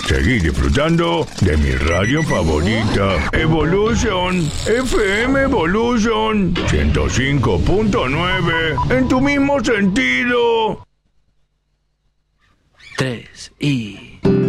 Seguí disfrutando de mi radio favorita, Evolution, FM Evolution 105.9, en tu mismo sentido. 3 y...